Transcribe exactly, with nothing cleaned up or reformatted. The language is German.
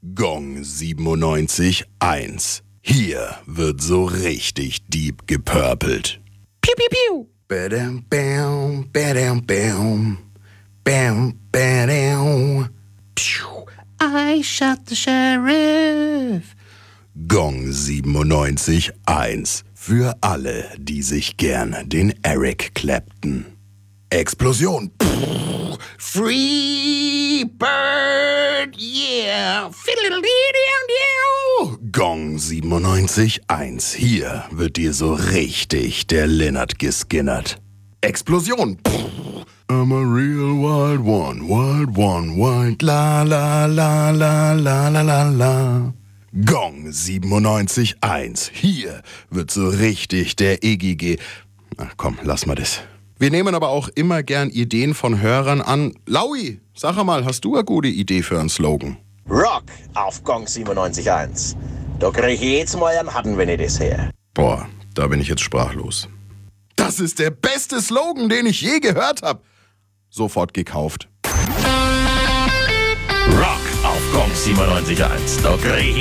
Gong siebenundneunzig eins. Hier wird so richtig deep gepurpelt. Piu, piu, piu. Badam, bam, badam, bam. Bam, badam. Piu. I shot the sheriff. Gong siebenundneunzig eins. Für alle, die sich gern den Eric Clapton. Explosion. Pff, free Bird, yeah. Gong siebenundneunzig eins. Hier wird dir so richtig der Lennart geskinnert. Explosion. Pff, I'm a real wild one, wild one, wild la la la la la la la la. Gong siebenundneunzig eins. Hier wird so richtig der Iggy ge... Ach komm, lass mal das. Wir nehmen aber auch immer gern Ideen von Hörern an. Laui, sag mal, hast du eine gute Idee für einen Slogan? Rock auf Gong siebenundneunzig eins. Da krieg ich jetzt mal einen Hatten, wenn ich das her. Boah, da bin ich jetzt sprachlos. Das ist der beste Slogan, den ich je gehört habe. Sofort gekauft. Rock auf Gong siebenundneunzig eins. Da krieg ich